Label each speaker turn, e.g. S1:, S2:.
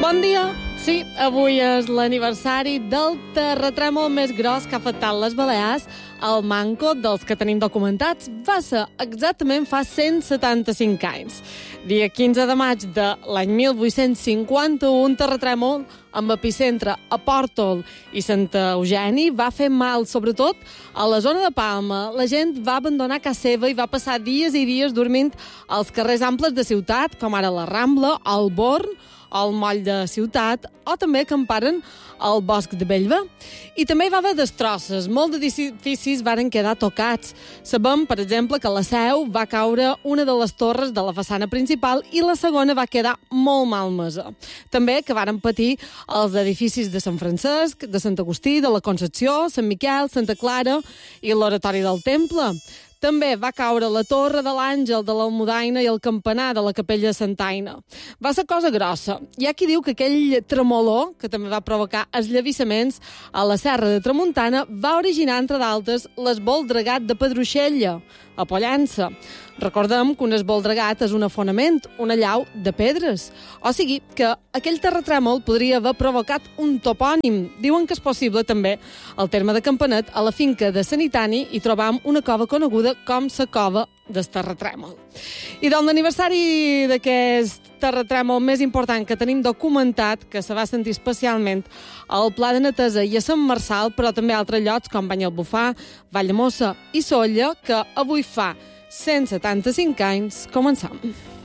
S1: Bon dia! Sí, avui és l'aniversari del terratrèmol més gros que ha afectat les Balears. El manco dels que tenim documentats va ser exactament fa 175 anys. Dia 15 de maig de l'any 1851, un terratrèmol amb epicentre a Pòrtol i Santa Eugeni va fer mal, sobretot a la zona de Palma. La gent va abandonar casa seva i va passar dies i dies dormint als carrers amples de ciutat, com ara la Rambla, el Born, el Moll de Ciutat, o també acamparen al Bosc de Bellver. I també hi va haver destrosses. Molts edificis varen quedar tocats. Sabem, per exemple, que a la Seu va caure una de les torres de la façana principal i la segona va quedar molt malmesa. També que varen patir els edificis de Sant Francesc, de Sant Agustí, de la Concepció, Sant Miquel, Santa Clara i l'Oratori del Temple. També va caure la Torre de l'Àngel de l'Almudaina i el campanar de la Capella de Santa Aina. Va ser cosa grossa. Hi ha qui diu que aquell tremolor, que també va provocar eslavissaments a la Serra de Tramuntana, va originar, entre d'altres, l'esvoldregat de Pedruixella, a Pollença. Recordem que un esvoldregat és un afonament, una llau de pedres. O sigui, que aquell terratrèmol podria haver provocat un topònim. Diuen que és possible, també, al terme de Campanet, a la finca de Sanitani, hi trobam una cova coneguda com la cova del terratrèmol. I doncs l'aniversari d'aquest terratrèmol més important que tenim documentat, que se va sentir especialment al Pla de Netesa i a Sant Marçal, però també a altres llocs com Banyalbufar, Valldemossa i Sóller, que avui fa 175 anys. Començam.